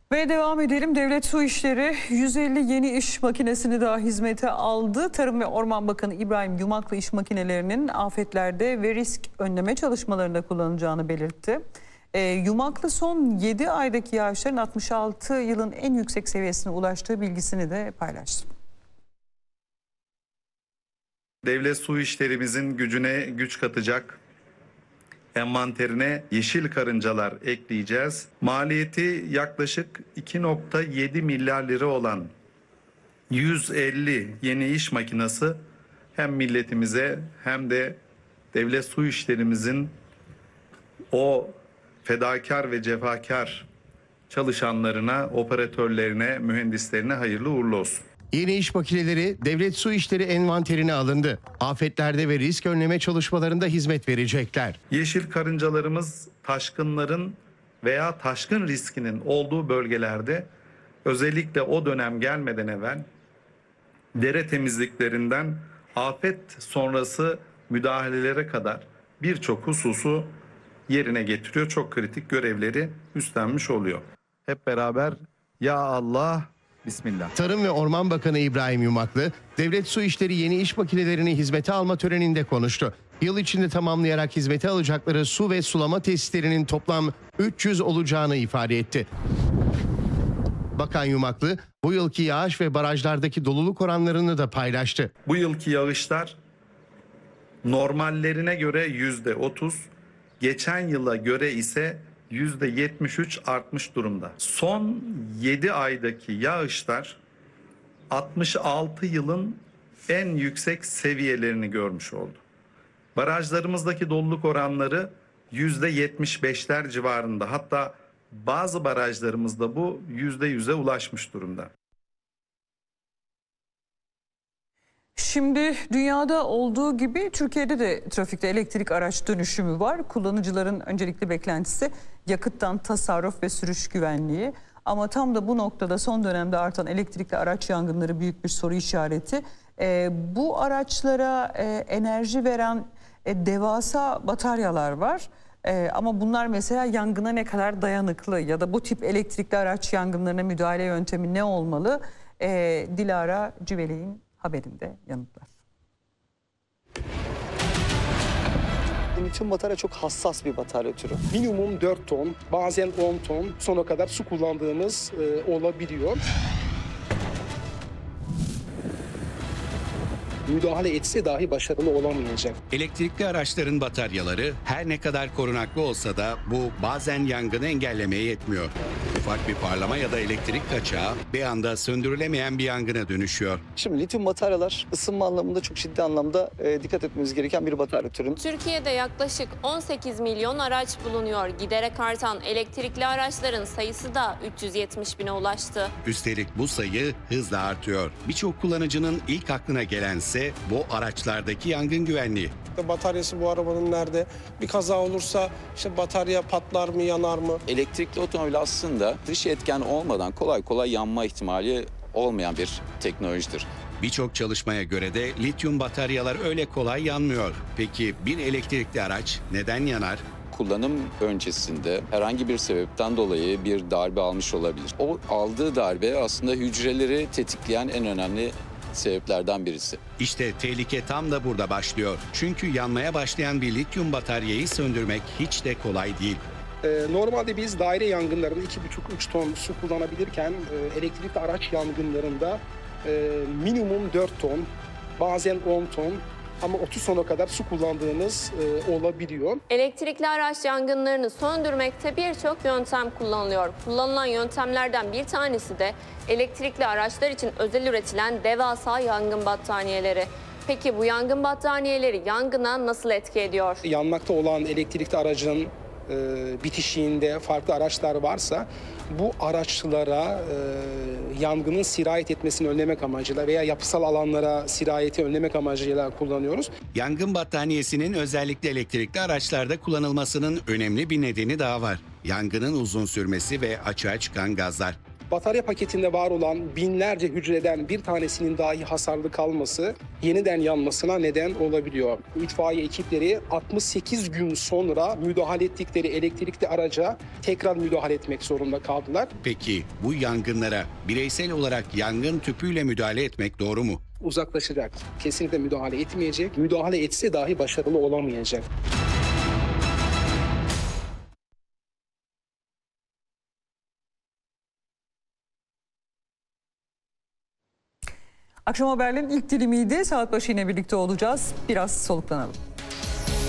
Ve devam edelim. Devlet Su İşleri 150 yeni iş makinesini daha hizmete aldı. Tarım ve Orman Bakanı İbrahim Yumaklı iş makinelerinin afetlerde ve risk önleme çalışmalarında kullanılacağını belirtti. Yumaklı son 7 aydaki yağışların 66 yılın en yüksek seviyesine ulaştığı bilgisini de paylaştı. Devlet su işlerimizin gücüne güç katacak, envanterine yeşil karıncalar ekleyeceğiz. Maliyeti yaklaşık 2,7 milyar lira olan 150 yeni iş makinesi hem milletimize hem de devlet su işlerimizin o fedakar ve cefakar çalışanlarına, operatörlerine, mühendislerine hayırlı uğurlu olsun. Yeni iş makineleri devlet su işleri envanterine alındı. Afetlerde ve risk önleme çalışmalarında hizmet verecekler. Yeşil karıncalarımız taşkınların veya taşkın riskinin olduğu bölgelerde özellikle o dönem gelmeden evvel dere temizliklerinden afet sonrası müdahalelere kadar birçok hususu yerine getiriyor. Çok kritik görevleri üstlenmiş oluyor. Hep beraber ya Allah, Bismillah. Tarım ve Orman Bakanı İbrahim Yumaklı, devlet su işleri yeni iş makinelerini hizmete alma töreninde konuştu. Yıl içinde tamamlayarak hizmete alacakları su ve sulama tesislerinin toplam 300 olacağını ifade etti. Bakan Yumaklı, bu yılki yağış ve barajlardaki doluluk oranlarını da paylaştı. Bu yılki yağışlar normallerine göre %30, geçen yıla göre ise %73 artmış durumda. Son 7 aydaki yağışlar 66 yılın en yüksek seviyelerini görmüş oldu. Barajlarımızdaki doluluk oranları %75'ler civarında, hatta bazı barajlarımızda bu %100'e ulaşmış durumda. Şimdi dünyada olduğu gibi Türkiye'de de trafikte elektrik araç dönüşümü var. Kullanıcıların öncelikli beklentisi yakıttan tasarruf ve sürüş güvenliği. Ama tam da bu noktada son dönemde artan elektrikli araç yangınları büyük bir soru işareti. Bu araçlara enerji veren devasa bataryalar var. Ama bunlar mesela yangına ne kadar dayanıklı ya da bu tip elektrikli araç yangınlarına müdahale yöntemi ne olmalı? Dilara Cüveli'nin haberinde yanıtlar. Lityum batarya çok hassas bir batarya türü. Minimum 4 ton, bazen 10 ton sona kadar su kullandığımız olabiliyor. Müdahale etse dahi başarılı olamayacak. Elektrikli araçların bataryaları her ne kadar korunaklı olsa da bu bazen yangını engellemeye yetmiyor. Ufak bir parlama ya da elektrik kaçağı bir anda söndürülemeyen bir yangına dönüşüyor. Şimdi lityum bataryalar ısınma anlamında çok ciddi anlamda dikkat etmemiz gereken bir batarya türü. Türkiye'de yaklaşık 18 milyon araç bulunuyor. Giderek artan elektrikli araçların sayısı da 370 bine ulaştı. Üstelik bu sayı hızla artıyor. Birçok kullanıcının ilk aklına gelense bu araçlardaki yangın güvenliği. Bataryası bu arabanın nerede? Bir kaza olursa işte batarya patlar mı, yanar mı? Elektrikli otomobil aslında dış etken olmadan kolay kolay yanma ihtimali olmayan bir teknolojidir. Birçok çalışmaya göre de lityum bataryalar öyle kolay yanmıyor. Peki bir elektrikli araç neden yanar? Kullanım öncesinde herhangi bir sebepten dolayı bir darbe almış olabilir. O aldığı darbe aslında hücreleri tetikleyen en önemli sebeplerden birisi. İşte tehlike tam da burada başlıyor. Çünkü yanmaya başlayan bir lityum bataryayı söndürmek hiç de kolay değil. Normalde biz daire yangınlarında 2,5-3 ton su kullanabilirken elektrikli araç yangınlarında minimum 4 ton, bazen 10 ton ama 30 tona kadar su kullandığımız olabiliyor. Elektrikli araç yangınlarını söndürmekte birçok yöntem kullanılıyor. Kullanılan yöntemlerden bir tanesi de elektrikli araçlar için özel üretilen devasa yangın battaniyeleri. Peki bu yangın battaniyeleri yangına nasıl etki ediyor? Yanmakta olan elektrikli aracın bitişiğinde farklı araçlar varsa bu araçlara yangının sirayet etmesini önlemek amacıyla veya yapısal alanlara sirayeti önlemek amacıyla kullanıyoruz. Yangın battaniyesinin özellikle elektrikli araçlarda kullanılmasının önemli bir nedeni daha var. Yangının uzun sürmesi ve açığa çıkan gazlar. Batarya paketinde var olan binlerce hücreden bir tanesinin dahi hasarlı kalması yeniden yanmasına neden olabiliyor. İtfaiye ekipleri 68 gün sonra müdahale ettikleri elektrikli araca tekrar müdahale etmek zorunda kaldılar. Peki bu yangınlara bireysel olarak yangın tüpüyle müdahale etmek doğru mu? Uzaklaşacak, kesinlikle müdahale etmeyecek. Müdahale etse dahi başarılı olamayacak. Akşam haberlerin ilk dilimiydi. Saat başı yine birlikte olacağız. Biraz soluklanalım.